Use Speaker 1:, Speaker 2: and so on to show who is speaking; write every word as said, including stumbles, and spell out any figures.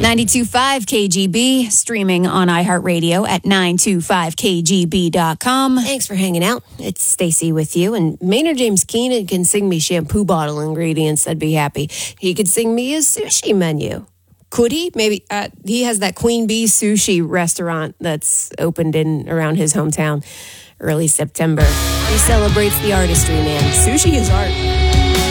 Speaker 1: ninety-two point five K G B, streaming on iHeartRadio at nine two five K G B dot com.
Speaker 2: Thanks for hanging out. It's Stacy with you. And Maynard James Keenan can sing me shampoo bottle ingredients. I'd be happy. He could sing me his sushi menu. Could he? Maybe. Uh, he has that Queen Bee sushi restaurant that's opened in around his hometown early September. He celebrates the artistry, man. Sushi is art.